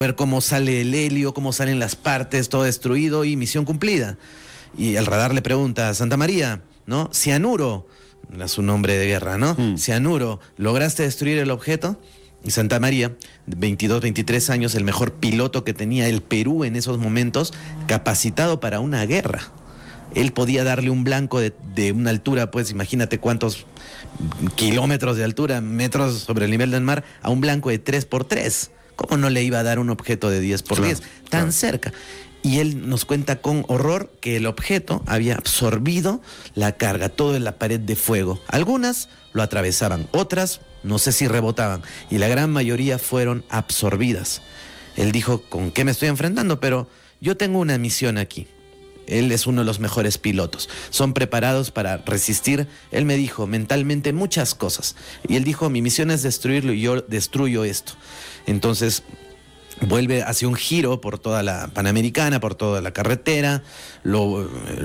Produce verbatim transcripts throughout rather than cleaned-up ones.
ver cómo sale el helio, cómo salen las partes, todo destruido y misión cumplida. Y el radar le pregunta a Santa María, ¿no? Cianuro, es un nombre de guerra, ¿no? Mm. Cianuro, ¿lograste destruir el objeto? Y Santa María, veintidós, veintitrés años, el mejor piloto que tenía el Perú en esos momentos, capacitado para una guerra. Él podía darle un blanco de, de una altura, pues imagínate cuántos kilómetros de altura, metros sobre el nivel del mar, a un blanco de tres por tres. ¿Cómo no le iba a dar un objeto de diez por diez? Claro, tan claro. cerca. Y él nos cuenta con horror que el objeto había absorbido la carga, todo en la pared de fuego. Algunas lo atravesaban, otras no sé si rebotaban, y la gran mayoría fueron absorbidas. Él dijo, ¿con qué me estoy enfrentando? Pero yo tengo una misión aquí. Él es uno de los mejores pilotos. Son preparados para resistir, él me dijo, mentalmente muchas cosas. Y él dijo, mi misión es destruirlo y yo destruyo esto. Entonces vuelve, hace un giro por toda la Panamericana, por toda la carretera. Lo,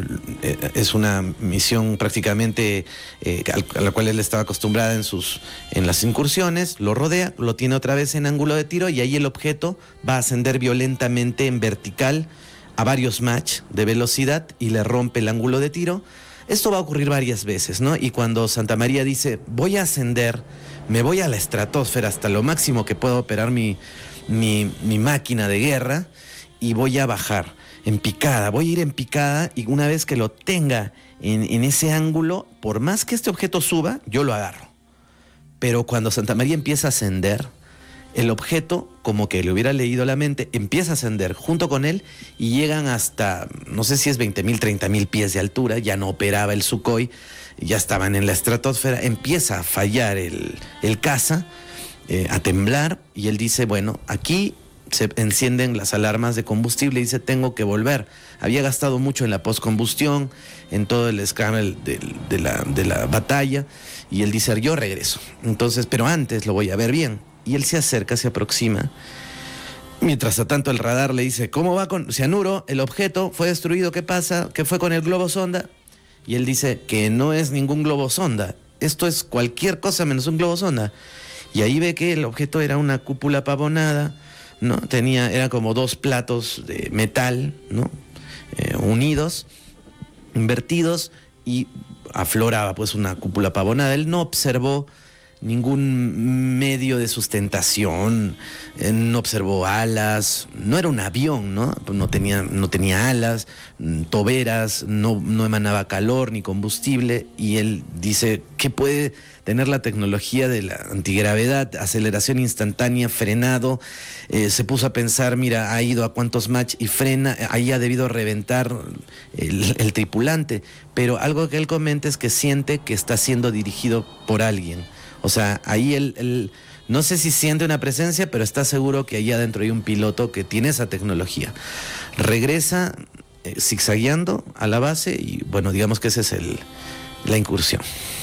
eh, es una misión prácticamente eh, a la cual él estaba acostumbrada en, sus, en las incursiones. Lo rodea, lo tiene otra vez en ángulo de tiro y ahí el objeto va a ascender violentamente en vertical a varios Mach de velocidad y le rompe el ángulo de tiro. Esto va a ocurrir varias veces, ¿no? Y cuando Santa María dice, voy a ascender, me voy a la estratosfera hasta lo máximo que pueda operar mi, mi, mi máquina de guerra y voy a bajar en picada, voy a ir en picada y una vez que lo tenga en, en ese ángulo, por más que este objeto suba, yo lo agarro. Pero cuando Santa María empieza a ascender, el objeto, como que le hubiera leído la mente, empieza a ascender junto con él y llegan hasta, no sé si es veinte mil, treinta mil pies de altura, ya no operaba el Sukhoi, ya estaban en la estratosfera, empieza a fallar el, el caza, eh, a temblar, y él dice, bueno, aquí se encienden las alarmas de combustible y dice, tengo que volver. Había gastado mucho en la postcombustión, en todo el escándalo de, de, la, de la batalla, y él dice, yo regreso. Entonces, pero antes lo voy a ver bien. Y él se acerca, se aproxima. Mientras tanto el radar le dice, ¿cómo va con cianuro? El objeto fue destruido, ¿qué pasa? ¿Qué fue con el globo sonda? Y él dice que no es ningún globo sonda. Esto es cualquier cosa menos un globo sonda. Y ahí ve que el objeto era una cúpula pavonada, ¿no? Tenía, era como dos platos de metal, ¿no? Eh, unidos, invertidos, y afloraba pues una cúpula pavonada. Él no observó ningún medio de sustentación, eh, no observó alas, no era un avión, ¿no? No tenía, no tenía alas, toberas, no, no emanaba calor ni combustible, y él dice, ¿qué puede tener la tecnología de la antigravedad? Aceleración instantánea, frenado, eh, se puso a pensar, mira, ha ido a cuántos Mach y frena, ahí ha debido reventar el, el tripulante, pero algo que él comenta es que siente que está siendo dirigido por alguien. O sea, ahí él, él, no sé si siente una presencia, pero está seguro que allá adentro hay un piloto que tiene esa tecnología. Regresa eh, zigzagueando a la base y, bueno, digamos que esa es el, la incursión.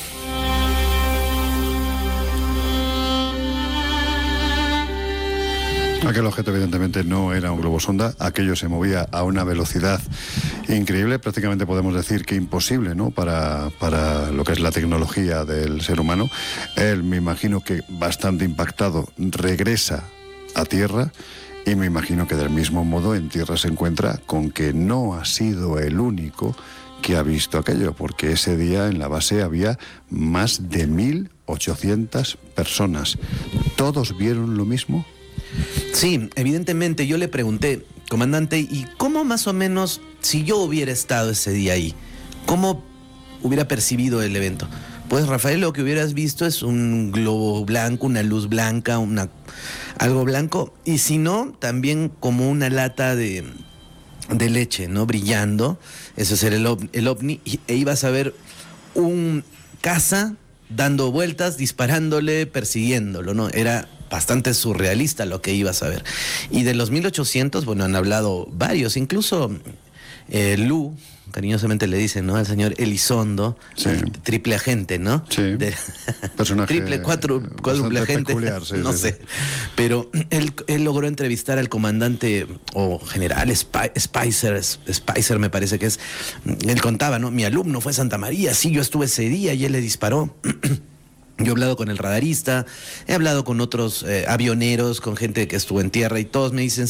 Aquel objeto evidentemente no era un globo sonda, aquello se movía a una velocidad increíble, prácticamente podemos decir que imposible, ¿no? Para, para lo que es la tecnología del ser humano. Él, me imagino que bastante impactado, regresa a tierra y me imagino que del mismo modo en tierra se encuentra con que no ha sido el único que ha visto aquello, porque ese día en la base había más de mil ochocientas personas. ¿Todos vieron lo mismo? Sí, evidentemente. Yo le pregunté, comandante, ¿y cómo más o menos, si yo hubiera estado ese día ahí, cómo hubiera percibido el evento? Pues, Rafael, lo que hubieras visto es un globo blanco, una luz blanca, una, algo blanco, y si no, también como una lata de, de leche, ¿no? Brillando, eso es el, el ovni, e ibas a ver un caza dando vueltas, disparándole, persiguiéndolo, ¿no? Era bastante surrealista lo que ibas a ver. Y de los mil ochocientos, bueno, han hablado varios, incluso eh, Lu, cariñosamente le dicen, ¿no? Al señor Elizondo, sí. Triple agente, ¿no? Sí. De, Personaje triple, cuatro, cuádruple agente, peculiar, sí, no sí, sé. Sí. Pero él, él logró entrevistar al comandante o general Sp- Spicer, Spicer me parece que es. Él contaba, ¿no? Mi alumno fue Santa María, sí, yo estuve ese día y él le disparó. Yo he hablado con el radarista, he hablado con otros eh, avioneros, con gente que estuvo en tierra y todos me dicen,